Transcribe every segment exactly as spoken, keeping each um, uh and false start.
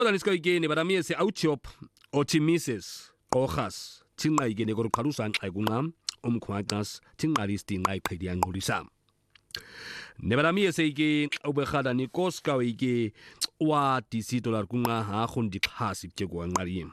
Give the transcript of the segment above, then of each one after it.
Odaniska igeni baramie se auchop otimises qohas thinqa igeni koruqhalusa nqa kunqam umkhwaqas thinqalis tinqa iqhedi yanqulisa nebaramie se ike ubekhala ni koska ike wa dc dollar kunqa ha khundi xhasi bje kwanqali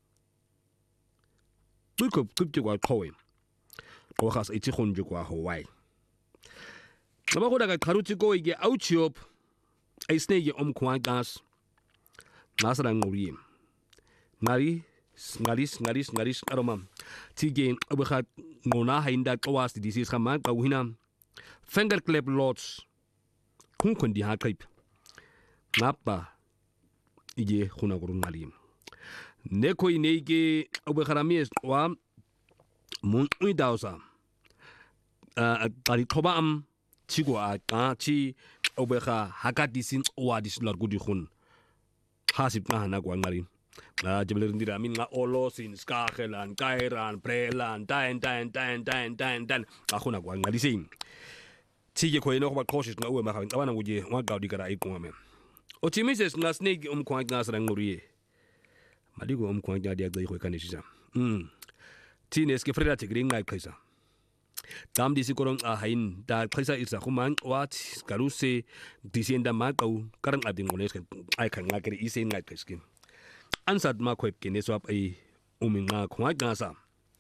Bukho bukho kwa qowe qohas ithi khunje kwa Hawaii Laba khoda ka qharuthi ko ike auchop ayisneke umkhwaqas Nasala nguri ngari ngari ngari ngari aroma tige ubekha ngona hainda qawas disease khama qawhina finger clap lots kunkundi ha qip ngapa ige khuna kurungali neko ineke ubekharami wa mun idausa a qali thoba am chigwa ka chi ubekha hakadisin wa dislor gudi khun Hasib na na kwangari la jebele ndira min nga olo sin skakhelan kairan prelan tan tan tan tan tan tan akhona kwangari sin tije ko ino ba cautious nga uwe makha ngabana nguje ngaqawdi kara iqome Otimises nga snake umkhwanga sara nguriye madiko umkhwanga dia gxi ko kanishisa mm tine ske freda tigri nga qhisa Dam disi korong ahain da qhisa isa khumang wat garuse disienda maqaw karang ading ngones ay kan ngakri ise nga qhiskin ansat ma khwep kene swap ai uminga khwa gasa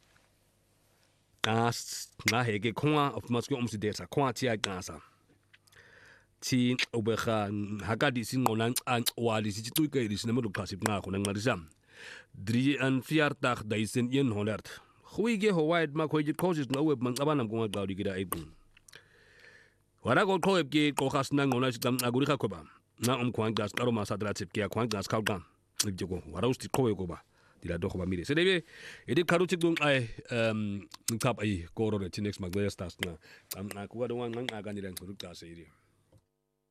gas na hege khwa of maske umsidesa khwa tia gasa ti ubekha hakadi sinqona an wali si tuike disine mo qhasip nga khona ngarisam dri an fiartag daisen yen honert Khwige Hawaii ma khoji causes no web mangabana kunga qawdi kida iqun Wara ko khoeb ke qokhas na ngona sikam aguri khakoba na umkhwanga staro ma sadra tip ke khwanga skawga ngijego wara usti khowe ko ba dila do khoba mire sedebe edi kharu chikdung ai um ngap ai ko ro re next magda stas na am na kuwa do ngang aga ni ran khuru ka se iri